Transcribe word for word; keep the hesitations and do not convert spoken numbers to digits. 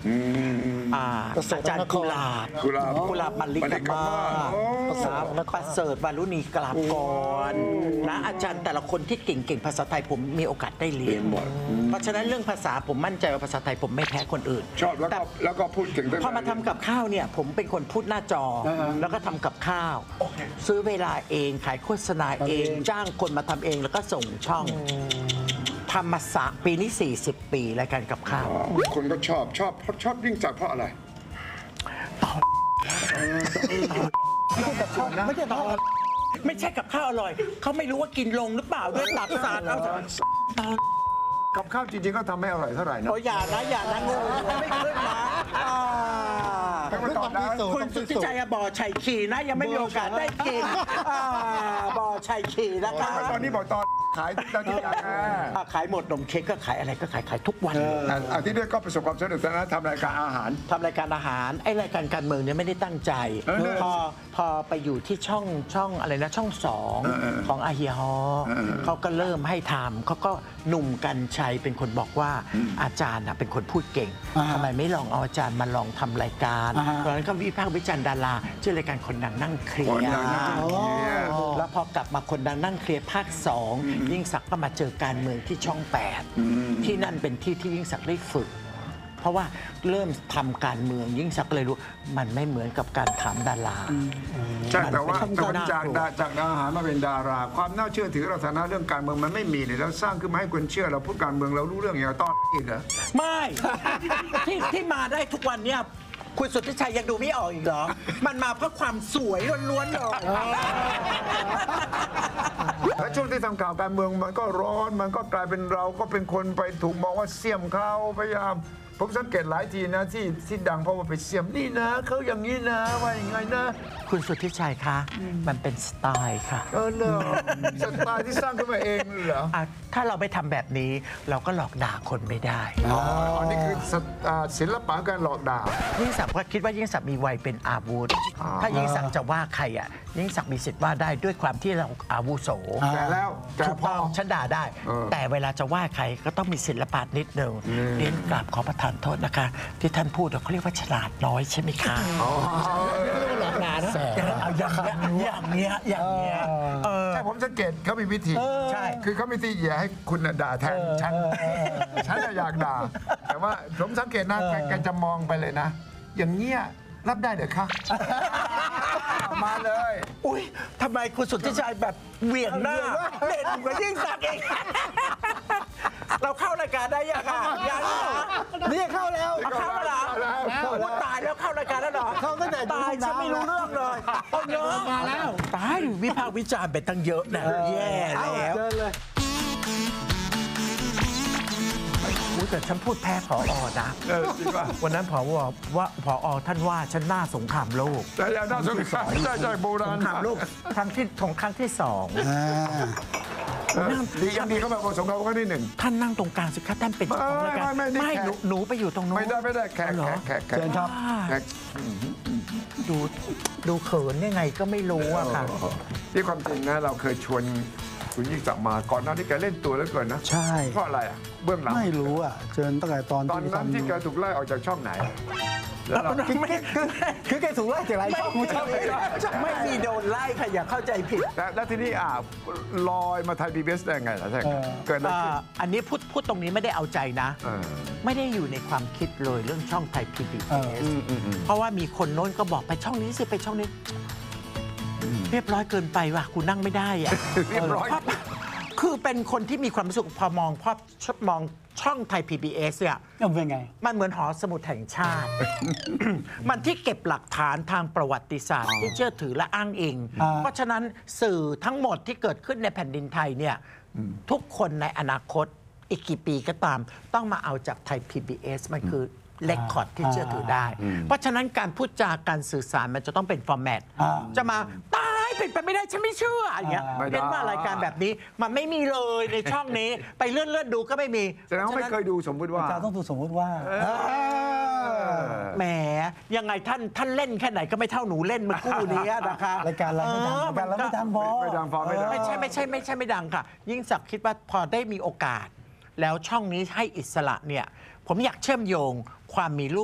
อาจารย์กุหลาบกุหลาบกุหลาบมัลลิกามาประเสริฐวารุณีกลาบกรนะอาจารย์แต่ละคนที่เก่งๆภาษาไทยผมมีโอกาสได้เรียนหมดเพราะฉะนั้นเรื่องภาษาผมมั่นใจว่าภาษาไทยผมไม่แพ้คนอื่นชอบแล้วก็แล้วก็พูดเก่งพอมาทำกับข้าวเนี่ยผมเป็นคนพูดหน้าจอแล้วก็ทำกับข้าวซื้อเวลาเองขายโฆษณาเองจ้างคนมาทำเองแล้วก็ส่งช่องทำมาสามปีนี้สี่สิบปีรายการกับข้าวคนก็ชอบชอบชอบยิ่งศักดิ์เพราะอะไรตอนไม่ใช่ตอนไม่ใช่กับข้าวอร่อยเขาไม่รู้ว่ากินลงหรือเปล่าด้วยตับสารเอากับข้าวจริงๆก็ทำไม่อร่อยเท่าไหร่นะโอ้อย่านะอย่านะงูไม่ขึ้นนะคุณสุทธิชัยบ่อชัยขี่นะยังไม่มีโอกาสได้กินบ่อชัยขี่นะคะตอนนี้บอกตอนขายตอนที่ยังขายหมดนมเค้กก็ขายอะไรก็ขายขายทุกวันอาทิตย์นี้ก็ประสบความสำเร็จนะทำรายการอาหารทำรายการอาหารไอ้รายการการเมืองเนี่ยไม่ได้ตั้งใจพอพอไปอยู่ที่ช่องช่องอะไรนะช่องสองของอาเฮียฮอเขาก็เริ่มให้ทำเขาก็หนุ่มกัญชัยเป็นคนบอกว่าอาจารย์เป็นคนพูดเก่งทำไมไม่ลองเอาอาจารย์มาลองทำรายการตอนนั้นก็วิพากษ์วิจารณ์ดาราชื่อรายการคนดังนั่งเคลียร์แล้วพอกลับมาคนดังนั่งเคลียร์ภาคสองยิ่งศักดิ์ก็มาเจอการเมืองที่ช่องแปดที่นั่นเป็นที่ที่ยิ่งศักดิ์ได้ฝึกเพราะว่าเริ่มทำการเมืองยิ่งศักดิ์เลยรู้มันไม่เหมือนกับการถามดาราใช่แต่ว่าจากจากอาหารมาเป็นดาราความน่าเชื่อถือเราฐานะเรื่องการเมืองมันไม่มีเลยแล้วสร้างขึ้นมาให้คนเชื่อเราพูดการเมืองเรารู้เรื่องอย่างต้อนอีกเหรอไม่ที่ที่มาได้ทุกวันเนี่ยคุณสุทธิชัยยังดูไม่ออกอีกเหรอมันมาเพราะความสวยล้วนๆเลยแล้วช่วงที่ทำข่าวการเมืองมันก็ร้อนมันก็กลายเป็นเราก็เป็นคนไปถูกมองว่าเสี่ยมเขาพยายามผมสังเกตหลายทีนะที่ที่ดังเพราะว่าไปเสี่ยมนี่นะเขาอย่างนี้นะว่าอย่างไงนะคุณสุทธิชัยคะมันเป็นสไตล์ค่ะเออเนอะสไตล์ที่สร้างขึ้นมาเองเหรอถ้าเราไม่ทำแบบนี้เราก็หลอกด่าคนไม่ได้อ๋ออันนี้คือศิลปะการหลอกด่ายิ่งศักดิ์ก็คิดว่ายิ่งศักดิ์มีวัยเป็นอาวุธถ้ายิ่งศักดิ์จะว่าใครอ่ะยิ่งศักดิ์มีสิทธิ์ว่าได้ด้วยความที่เราอาวุโสแต่แล้วถูกต้องฉันด่าได้แต่เวลาจะว่าใครก็ต้องมีศิลปะนิดนึงเรียนกราบขอประทานโทษนะคะที่ท่านพูดเขาเรียกว่าฉลาดน้อยใช่ไหมคะอ๋อหลอกด่านะอย่างเงี้ยอย่างเงี้ยอย่างเงี้ยใช่ผมสังเกตเขามีวิธีใช่คือเขามีวิธีอย่าให้คุณด่าแทนฉันฉันอยากด่าแต่ว่าผมสังเกตนะแกจะมองไปเลยนะอย่างเงี้ยรับได้เดี๋ยวคะมาเลยอุ้ยทำไมคุณสุทธิชัยแบบเหวี่ยงหน้าเด่นกว่ายิ่งศักดิ์เองเราเข้ารายการได้ยังอ่ะยังนี่เข้าแล้วเข้าแล้วพูดตายแล้วเข้ารายการแล้วเหรอเข้าตั้งแต่ตายฉันไม่รู้เรื่องเลยเยอะมาแล้วตายวิพากษ์วิจารณ์ไปตั้งเยอะนะแย่แล้วแต่ฉันพูดแพ้ผอนะวันนั้นผอว่าว่าผอท่านว่าฉันหน้าสงครามโลกใช่ใช่หน้าสงครามใช่ใช่โบราณสงครามโลกครั้งที่ของครั้งที่สองดียังดีเขาแบบสงครามครั้งที่หนึ่งท่านนั่งตรงกลางสิครับท่านเป็นของรายการไม่หนูไปอยู่ตรงโน้นไม่ได้ไม่ได้แขกเหรอแขกเชิญครับดูดูเขินยังไงก็ไม่รู้อะค่ะที่ความจริงนะเราเคยชวนคุณยิ่งศักดิ์มาก่อนหน้าที่แกเล่นตัวแล้วเกินนะใช่เพราะอะไรอ่ะเบื้องหลังไม่รู้อ่ะเชิญตั้งแต่ตอนตอนนั้นที่แกถูกไล่ออกจากช่องไหนคือแกถูกไล่จากไรช่องไม่มีโดนไล่ค่ะอย่าเข้าใจผิดแล้วทีนี้อ่าลอยมาไทยพีบีเอสได้ไงล่ะใช่เกิดอะไรขึ้นอันนี้พูดพูดตรงนี้ไม่ได้เอาใจนะไม่ได้อยู่ในความคิดเลยเรื่องช่องไทยพีบีเอสเพราะว่ามีคนโน้นก็บอกไปช่องนี้สิไปช่องนี้เรียบร้อยเกินไปว่ะกูนั่งไม่ได้อะเรียบร้อยคือเป็นคนที่มีความรู้สึกพอมองพอมองช่องไทย พี บี เอส เนี่ยมันเป็นไงมันเหมือนหอสมุดแห่งชาติ มันที่เก็บหลักฐานทางประวัติศาสตร์ที่เชื่อถือและอ้างอิงเพราะฉะนั้นสื่อทั้งหมดที่เกิดขึ้นในแผ่นดินไทยเนี่ยทุกคนในอนาคตอีกกี่ปีก็ตามต้องมาเอาจากไทย พี บี เอส มันคือเรคคอร์ดที่เชื่อถือได้เพราะฉะนั้นการพูดจาการสื่อสารมันจะต้องเป็นฟอร์แมตจะมาตายเป็นไปไม่ได้ฉันไม่เชื่ออย่างเงี้ยเป็นว่ารายการแบบนี้มันไม่มีเลยในช่องนี้ไปเลื่อนเลื่อนดูก็ไม่มีแสดงว่าไม่เคยดูสมมติว่าอาจารย์ต้องดูสมมติว่าแหมยังไงท่านท่านเล่นแค่ไหนก็ไม่เท่าหนูเล่นเมื่อกู้นี้นะคะรายการเราไม่ดังรายการเราไม่ดังพอไม่ดังพอไม่ดังไม่ใช่ไม่ใช่ไม่ใช่ไม่ดังค่ะยิ่งศักดิ์คิดว่าพอได้มีโอกาสแล้วช่องนี้ให้อิสระเนี่ยผมอยากเชื่อมโยงความมีลูก